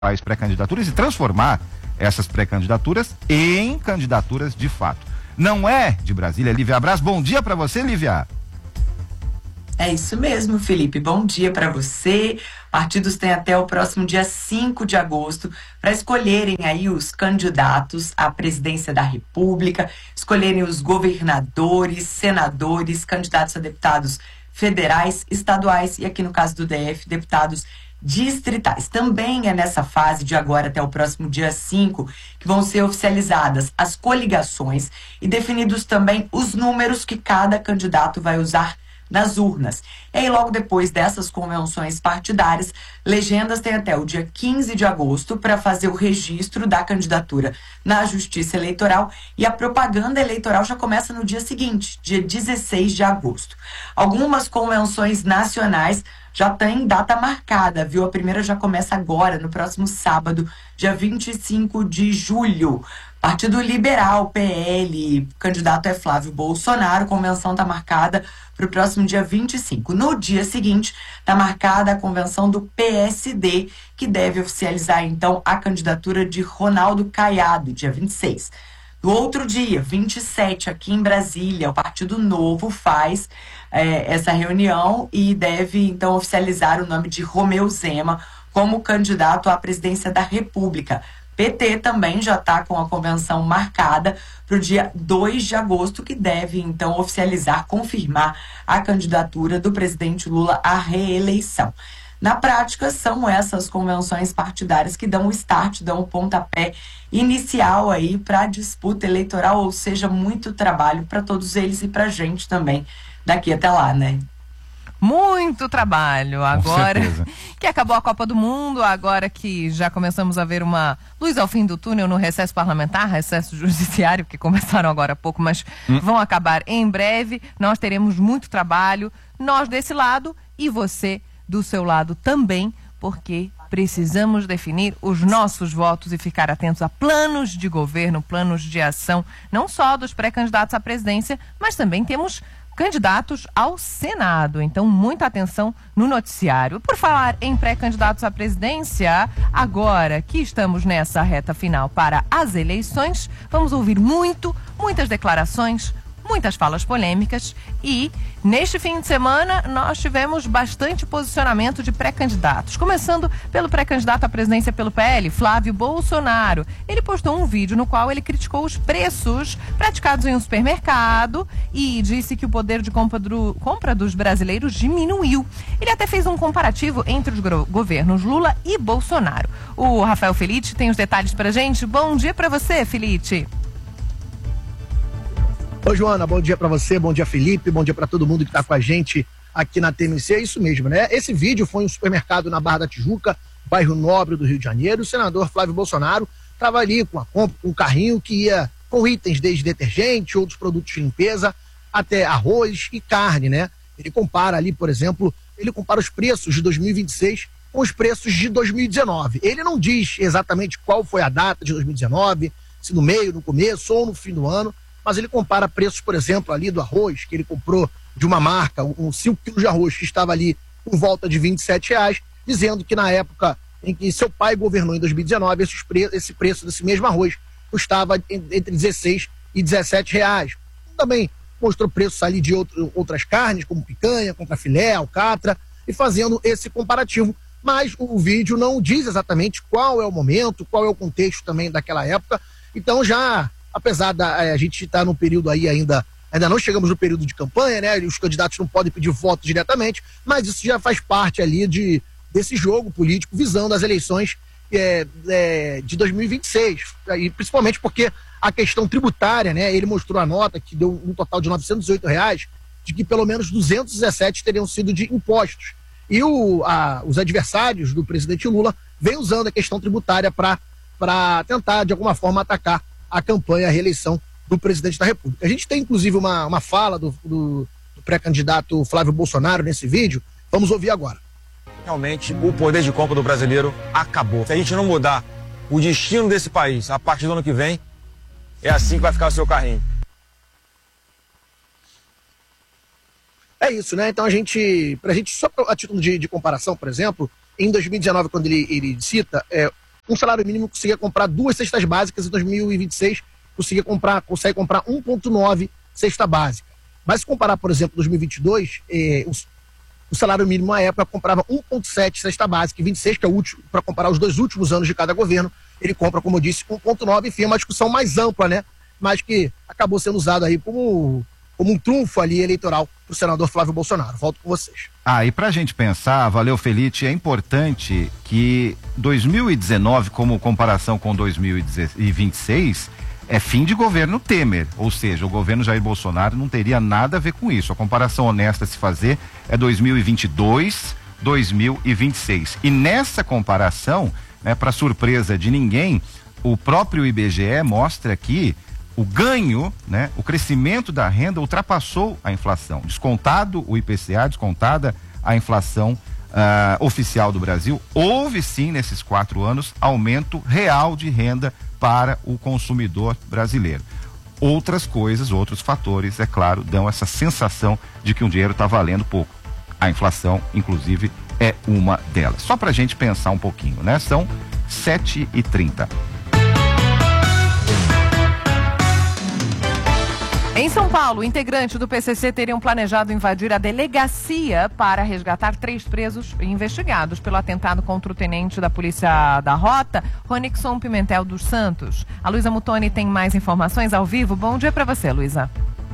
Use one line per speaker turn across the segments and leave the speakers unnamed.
as pré-candidaturas e transformar essas pré-candidaturas em candidaturas de fato. Não é de Brasília, Lívia Braz. Bom dia para você, Lívia.
É isso mesmo, Felipe. Bom dia para você. Partidos têm até o próximo dia 5 de agosto para escolherem aí os candidatos à presidência da República, escolherem os governadores, senadores, candidatos a deputados federais, estaduais e, aqui no caso do DF, deputados distritais. Também é nessa fase de agora até o próximo dia 5 que vão ser oficializadas as coligações e definidos também os números que cada candidato vai usar nas urnas. E aí, logo depois dessas convenções partidárias, legendas têm até o dia 15 de agosto para fazer o registro da candidatura na Justiça Eleitoral e a propaganda eleitoral já começa no dia seguinte, dia 16 de agosto. Algumas convenções nacionais já têm data marcada, viu? A primeira já começa agora, no próximo sábado, dia 25 de julho. Partido Liberal, PL, candidato é Flávio Bolsonaro, convenção está marcada para o próximo dia 25. No dia seguinte, está marcada a convenção do PSD, que deve oficializar, então, a candidatura de Ronaldo Caiado, dia 26. No outro dia, 27, aqui em Brasília, o Partido Novo faz essa reunião e deve, então, oficializar o nome de Romeu Zema como candidato à presidência da República. PT também já está com a convenção marcada para o dia 2 de agosto, que deve, então, oficializar, confirmar a candidatura do presidente Lula à reeleição. Na prática, são essas convenções partidárias que dão o start, dão o pontapé inicial aí para a disputa eleitoral, ou seja, muito trabalho para todos eles e para a gente também daqui até lá, né?
Muito trabalho agora
que
acabou a Copa do Mundo, agora que já começamos a ver uma luz ao fim do túnel no recesso parlamentar, recesso judiciário, que começaram agora há pouco, mas vão acabar em breve. Nós teremos muito trabalho, nós desse lado e você do seu lado também, porque precisamos definir os nossos votos e ficar atentos a planos de governo, planos de ação, não só dos pré-candidatos à presidência, mas também temos candidatos ao Senado. Então, muita atenção no noticiário. Por falar em pré-candidatos à presidência, agora que estamos nessa reta final para as eleições, vamos ouvir muitas declarações, muitas falas polêmicas e, neste fim de semana, nós tivemos bastante posicionamento de pré-candidatos. Começando pelo pré-candidato à presidência pelo PL, Flávio Bolsonaro. Ele postou um vídeo no qual ele criticou os preços praticados em um supermercado e disse que o poder de compra dos brasileiros diminuiu. Ele até fez um comparativo entre os governos Lula e Bolsonaro. O Rafael Felite tem os detalhes pra gente. Bom dia pra você, Felite.
Oi, Joana, bom dia pra você, bom dia, Felipe, bom dia pra todo mundo que tá com a gente aqui na TMC. É isso mesmo, né? Esse vídeo foi em um supermercado na Barra da Tijuca, bairro Nobre do Rio de Janeiro. O senador Flávio Bolsonaro estava ali com um carrinho que ia com itens desde detergente, outros produtos de limpeza, até arroz e carne, né? Ele compara ali, por exemplo, os preços de 2026 com os preços de 2019. Ele não diz exatamente qual foi a data de 2019, se no meio, no começo ou no fim do ano, mas ele compara preços, por exemplo, ali do arroz, que ele comprou de uma marca, um 5 quilos de arroz, que estava ali por volta de R$27, dizendo que na época em que seu pai governou em 2019, esse preço desse mesmo arroz custava entre 16 e 17 reais. Também mostrou preços ali de outras carnes, como picanha, contrafilé, alcatra, e fazendo esse comparativo. Mas o vídeo não diz exatamente qual é o momento, qual é o contexto também daquela época. Então apesar da a gente estar num período aí ainda não chegamos no período de campanha, né? Os candidatos não podem pedir voto diretamente, mas isso já faz parte ali desse jogo político visando as eleições de 2026, e principalmente porque a questão tributária, né? Ele mostrou a nota que deu um total de R$908, de que pelo menos 217 teriam sido de impostos. E os adversários do presidente Lula vêm usando a questão tributária para tentar, de alguma forma, atacar a campanha, a reeleição do presidente da República. A gente tem, inclusive, uma fala do pré-candidato Flávio Bolsonaro nesse vídeo. Vamos ouvir agora.
Realmente, o poder de compra do brasileiro acabou. Se a gente não mudar o destino desse país a partir do ano que vem, é assim que vai ficar o seu carrinho.
É isso, né? Então só a título de comparação, por exemplo, em 2019, quando ele cita um salário mínimo conseguia comprar 2 cestas básicas, em 2026 consegue comprar 1,9 cesta básica. Mas se comparar, por exemplo, 2022, o salário mínimo na época comprava 1,7 cesta básica, e 26, que é o último, para comparar os 2 últimos anos de cada governo, ele compra, como eu disse, 1,9, enfim, é uma discussão mais ampla, né? Mas que acabou sendo usado aí como um trunfo ali eleitoral para o senador Flávio Bolsonaro. Volto com vocês.
E pra gente pensar, valeu, Felipe, é importante que 2019, como comparação com 2026, é fim de governo Temer, ou seja, o governo Jair Bolsonaro não teria nada a ver com isso. A comparação honesta a se fazer é 2022, 2026. E nessa comparação, né, para surpresa de ninguém, o próprio IBGE mostra que o ganho, né, o crescimento da renda ultrapassou a inflação. Descontado o IPCA, descontada a inflação oficial do Brasil, houve sim nesses 4 anos aumento real de renda para o consumidor brasileiro. Outras coisas, outros fatores, é claro, dão essa sensação de que um dinheiro está valendo pouco. A inflação, inclusive, é uma delas. Só para a gente pensar um pouquinho, né? São 7h30.
Em São Paulo, integrantes do PCC teriam planejado invadir a delegacia para resgatar 3 presos investigados pelo atentado contra o tenente da Polícia da Rota, Ronixon Pimentel dos Santos. A Luísa Mutoni tem mais informações ao vivo. Bom dia para você, Luísa.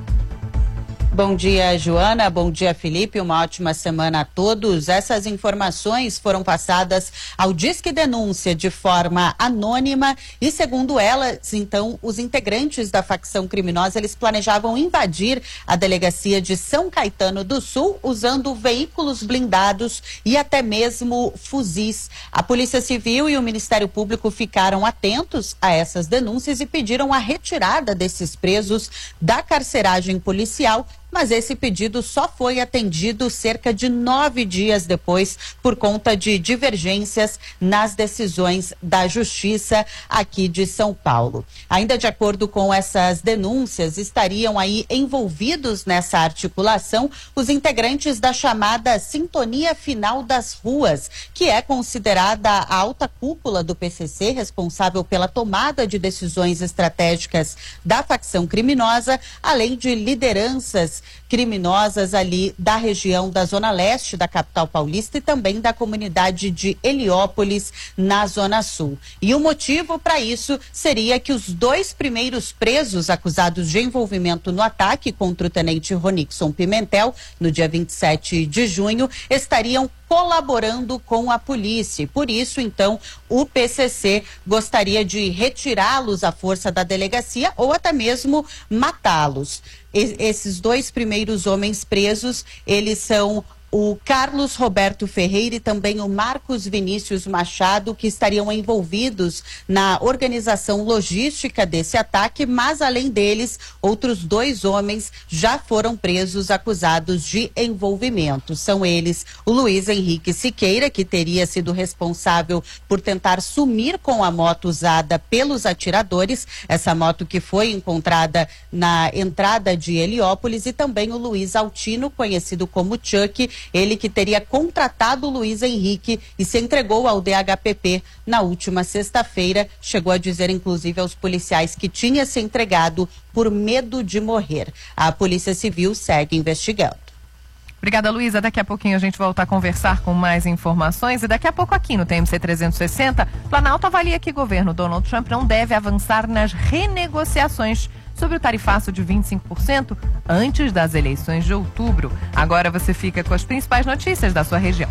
Bom dia, Joana. Bom dia, Felipe. Uma ótima semana a todos. Essas informações foram passadas ao Disque Denúncia de forma anônima e, segundo elas, então, os integrantes da facção criminosa, eles planejavam invadir a delegacia de São Caetano do Sul usando veículos blindados e até mesmo fuzis. A Polícia Civil e o Ministério Público ficaram atentos a essas denúncias e pediram a retirada desses presos da carceragem policial, mas esse pedido só foi atendido cerca de 9 dias depois por conta de divergências nas decisões da Justiça aqui de São Paulo. Ainda de acordo com essas denúncias, estariam aí envolvidos nessa articulação os integrantes da chamada Sintonia Final das Ruas, que é considerada a alta cúpula do PCC, responsável pela tomada de decisões estratégicas da facção criminosa, além de lideranças criminosas ali da região da Zona Leste da capital paulista e também da comunidade de Heliópolis, na Zona Sul. E o motivo para isso seria que os 2 primeiros presos acusados de envolvimento no ataque contra o tenente Ronixon Pimentel, no dia 27 de junho, estariam colaborando com a polícia. E por isso, então, o PCC gostaria de retirá-los à força da delegacia ou até mesmo matá-los. Esses 2 primeiros homens presos, eles são o Carlos Roberto Ferreira e também o Marcos Vinícius Machado, que estariam envolvidos na organização logística desse ataque, mas além deles, outros 2 homens já foram presos acusados de envolvimento. São eles o Luiz Henrique Siqueira, que teria sido responsável por tentar sumir com a moto usada pelos atiradores, essa moto que foi encontrada na entrada de Heliópolis, e também o Luiz Altino, conhecido como Chuck, ele que teria contratado o Luiz Henrique e se entregou ao DHPP na última sexta-feira. Chegou a dizer, inclusive, aos policiais que tinha se entregado por medo de morrer. A Polícia Civil segue investigando.
Obrigada, Luísa. Daqui a pouquinho a gente volta a conversar com mais informações e daqui a pouco aqui no TMC 360, Planalto avalia que o governo Donald Trump não deve avançar nas renegociações sobre o tarifaço de 25% antes das eleições de outubro. Agora você fica com as principais notícias da sua região.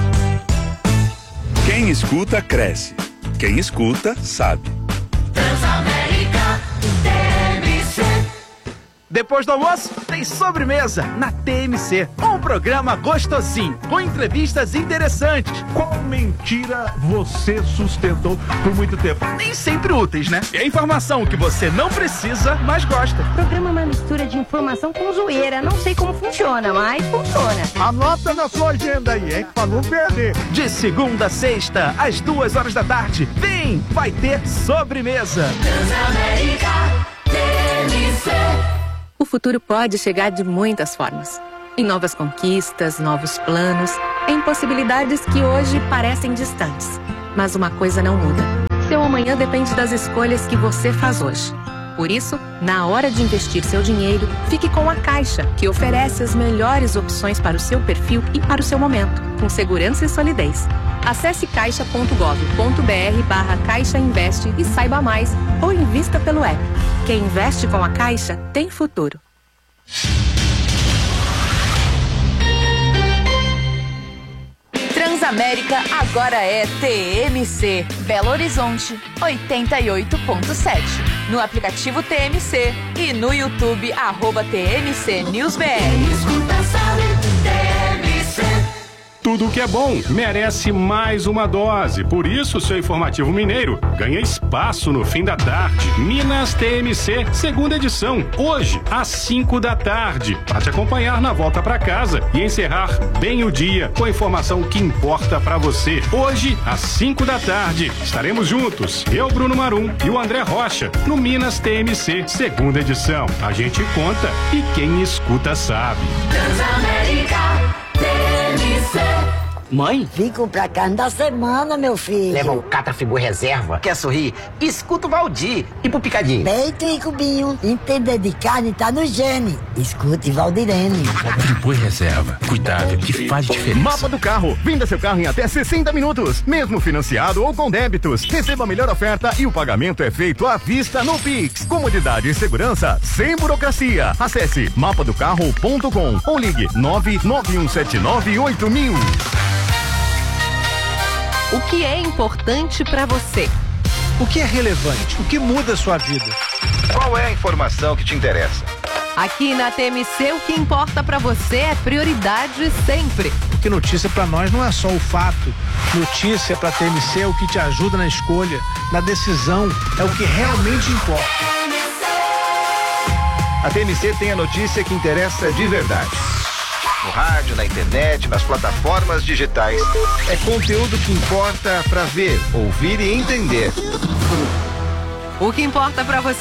Quem escuta, cresce. Quem escuta, sabe.
Transamérica TMC.
Depois do almoço, tem sobremesa na TMC. Um programa gostosinho, com entrevistas interessantes.
Qual mentira você sustentou por muito tempo?
Nem sempre úteis, né? É informação que você não precisa, mas gosta.
O programa é uma mistura de informação com zoeira. Não sei como funciona, mas funciona.
Anota na sua agenda aí, hein? Pra não perder.
De segunda a sexta, às 2h da tarde. Vem, vai ter sobremesa.
Transamérica TMC.
O futuro pode chegar de muitas formas. Em novas conquistas, novos planos, em possibilidades que hoje parecem distantes. Mas uma coisa não muda. Seu amanhã depende das escolhas que você faz hoje. Por isso, na hora de investir seu dinheiro, fique com a Caixa, que oferece as melhores opções para o seu perfil e para o seu momento, com segurança e solidez. Acesse caixa.gov.br/Caixa Investe e saiba mais, ou invista pelo app. Quem investe com a Caixa tem futuro.
Transamérica agora é TMC. Belo Horizonte, 88.7. No aplicativo TMC e no YouTube, @TMC News BR.
Tudo que é bom merece mais uma dose. Por isso, seu informativo mineiro ganha espaço no fim da tarde. Minas TMC, segunda edição, hoje, às 5 da tarde. Para te acompanhar na volta para casa e encerrar bem o dia com a informação que importa para você. Hoje, às 5 da tarde, estaremos juntos. Eu, Bruno Marum e o André Rocha, no Minas TMC, segunda edição. A gente conta e quem escuta sabe.
Transamérica.
Mãe? Vim comprar carne da semana, meu filho.
Leva o Catrafibu Reserva. Quer sorrir? Escuta o Valdir. E pro Picadinho?
Peito e cubinho. Entender de carne tá no gene. Escute Valdirene.
Catrafibu Reserva. Cuidado que faz diferença.
Mapa do Carro. Venda seu carro em até 60 minutos. Mesmo financiado ou com débitos. Receba a melhor oferta e o pagamento é feito à vista no Pix. Comodidade e segurança sem burocracia. Acesse mapadocarro.com ou ligue 991798000.
O que é importante para você?
O que é relevante? O que muda a sua vida?
Qual é a informação que te interessa?
Aqui na TMC, o que importa para você é prioridade sempre.
Porque notícia para nós não é só o fato. Notícia para TMC é o que te ajuda na escolha, na decisão, é o que realmente importa.
A TMC tem a notícia que interessa de verdade. No rádio, na internet, nas plataformas digitais. É conteúdo que importa para ver, ouvir e entender.
O que importa para você